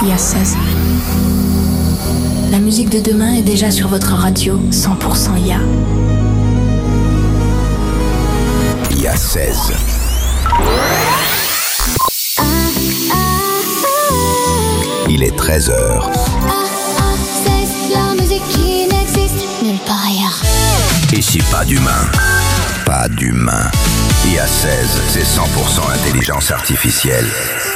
IA 16. La musique de demain est déjà sur votre radio 100% IA. IA 16. Il est 13h. C'est la musique qui n'existe nulle part ailleurs. Ici, pas d'humain. Pas d'humain. IA 16, c'est 100% intelligence artificielle.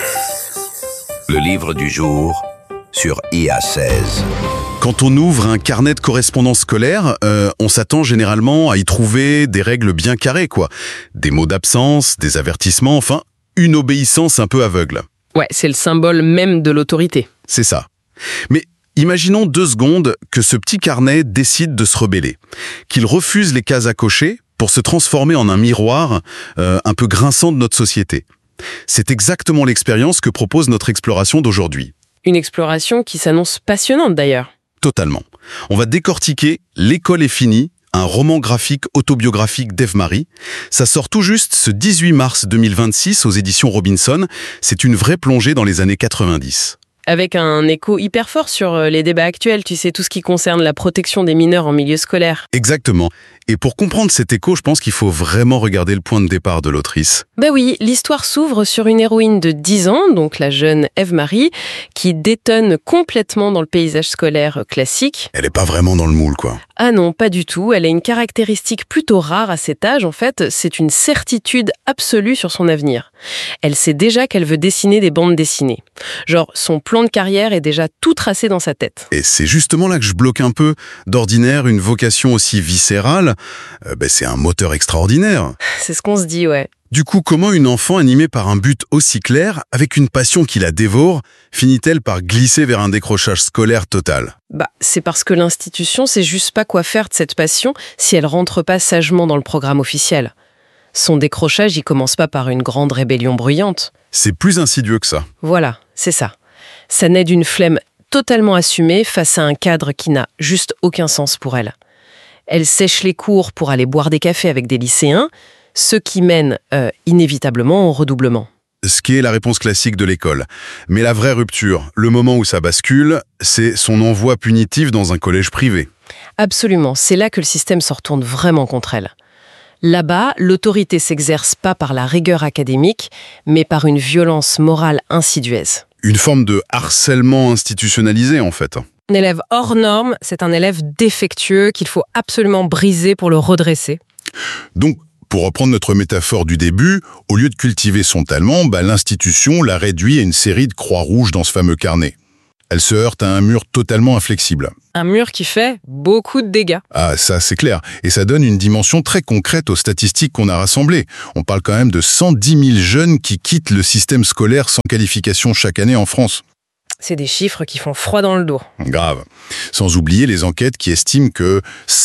Le livre du jour sur IA 16. Quand on ouvre un carnet de correspondance scolaire, on s'attend généralement à y trouver des règles bien carrées, quoi. Des mots d'absence, des avertissements, enfin, une obéissance un peu aveugle. Ouais, c'est le symbole même de l'autorité. C'est ça. Mais imaginons 2 secondes que ce petit carnet décide de se rebeller, qu'il refuse les cases à cocher pour se transformer en un miroir un peu grinçant de notre société. C'est exactement l'expérience que propose notre exploration d'aujourd'hui. Une exploration qui s'annonce passionnante d'ailleurs. Totalement. On va décortiquer L'école est finie, un roman graphique autobiographique d'Ève-Marie. Ça sort tout juste ce 18 mars 2026 aux éditions Robinson. C'est une vraie plongée dans les années 90. Avec un écho hyper fort sur les débats actuels, tu sais, tout ce qui concerne la protection des mineurs en milieu scolaire. Exactement. Et pour comprendre cet écho, je pense qu'il faut vraiment regarder le point de départ de l'autrice. Bah oui, l'histoire s'ouvre sur une héroïne de 10 ans, donc la jeune Ève-Marie, qui détonne complètement dans le paysage scolaire classique. Elle est pas vraiment dans le moule, quoi. Ah non, pas du tout. Elle a une caractéristique plutôt rare à cet âge, en fait. C'est une certitude absolue sur son avenir. Elle sait déjà qu'elle veut dessiner des bandes dessinées. Genre, son plan de carrière est déjà tout tracé dans sa tête. Et c'est justement là que je bloque un peu. D'ordinaire, une vocation aussi viscérale, c'est un moteur extraordinaire. C'est ce qu'on se dit, ouais. Du coup, comment une enfant animée par un but aussi clair, avec une passion qui la dévore, finit-elle par glisser vers un décrochage scolaire total ? C'est parce que l'institution sait juste pas quoi faire de cette passion si elle rentre pas sagement dans le programme officiel. Son décrochage, il commence pas par une grande rébellion bruyante. C'est plus insidieux que ça. Voilà, c'est ça. Ça naît d'une flemme totalement assumée face à un cadre qui n'a juste aucun sens pour elle. Elle sèche les cours pour aller boire des cafés avec des lycéens, ce qui mène inévitablement au redoublement. Ce qui est la réponse classique de l'école. Mais la vraie rupture, le moment où ça bascule, c'est son envoi punitif dans un collège privé. Absolument, c'est là que le système se retourne vraiment contre elle. Là-bas, l'autorité s'exerce pas par la rigueur académique, mais par une violence morale insidieuse. Une forme de harcèlement institutionnalisé, en fait. Un élève hors norme, c'est un élève défectueux qu'il faut absolument briser pour le redresser. Donc, pour reprendre notre métaphore du début, au lieu de cultiver son talent, l'institution l'a réduit à une série de croix rouges dans ce fameux carnet. Elle se heurte à un mur totalement inflexible. Un mur qui fait beaucoup de dégâts. Ah, ça c'est clair. Et ça donne une dimension très concrète aux statistiques qu'on a rassemblées. On parle quand même de 110 000 jeunes qui quittent le système scolaire sans qualification chaque année en France. C'est des chiffres qui font froid dans le dos. Grave. Sans oublier les enquêtes qui estiment que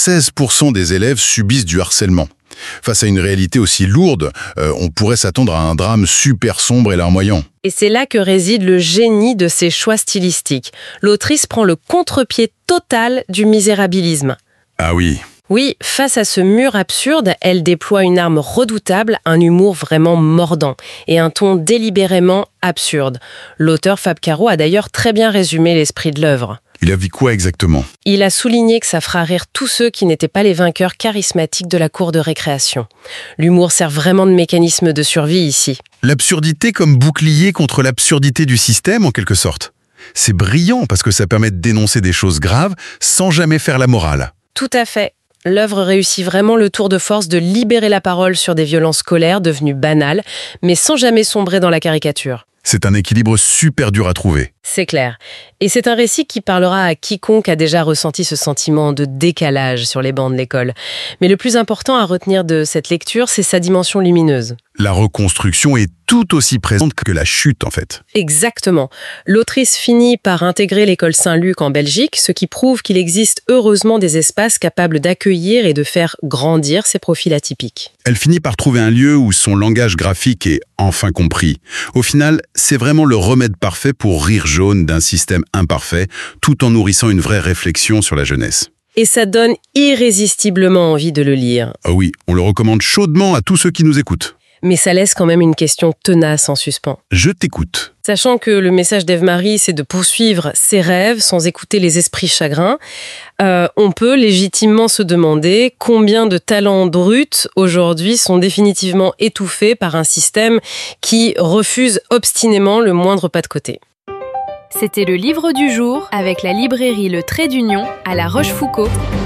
16% des élèves subissent du harcèlement. Face à une réalité aussi lourde, on pourrait s'attendre à un drame super sombre et larmoyant. Et c'est là que réside le génie de ses choix stylistiques. L'autrice prend le contre-pied total du misérabilisme. Ah oui. Oui, face à ce mur absurde, elle déploie une arme redoutable, un humour vraiment mordant et un ton délibérément absurde. L'auteur Fab Caro a d'ailleurs très bien résumé l'esprit de l'œuvre. Il a vu quoi exactement ? Il a souligné que ça fera rire tous ceux qui n'étaient pas les vainqueurs charismatiques de la cour de récréation. L'humour sert vraiment de mécanisme de survie ici. L'absurdité comme bouclier contre l'absurdité du système, en quelque sorte. C'est brillant parce que ça permet de dénoncer des choses graves sans jamais faire la morale. Tout à fait. L'œuvre réussit vraiment le tour de force de libérer la parole sur des violences scolaires devenues banales, mais sans jamais sombrer dans la caricature. C'est un équilibre super dur à trouver. C'est clair. Et c'est un récit qui parlera à quiconque a déjà ressenti ce sentiment de décalage sur les bancs de l'école. Mais le plus important à retenir de cette lecture, c'est sa dimension lumineuse. La reconstruction est tout aussi présente que la chute, en fait. Exactement. L'autrice finit par intégrer l'école Saint-Luc en Belgique, ce qui prouve qu'il existe heureusement des espaces capables d'accueillir et de faire grandir ces profils atypiques. Elle finit par trouver un lieu où son langage graphique est enfin compris. Au final, c'est vraiment le remède parfait pour rire jaune d'un système imparfait, tout en nourrissant une vraie réflexion sur la jeunesse. Et ça donne irrésistiblement envie de le lire. Ah oui, on le recommande chaudement à tous ceux qui nous écoutent. Mais ça laisse quand même une question tenace en suspens. Je t'écoute. Sachant que le message d'Ève-Marie, c'est de poursuivre ses rêves sans écouter les esprits chagrins, on peut légitimement se demander combien de talents bruts aujourd'hui sont définitivement étouffés par un système qui refuse obstinément le moindre pas de côté. C'était le livre du jour avec la librairie Le Trait d'Union à La Rochefoucauld.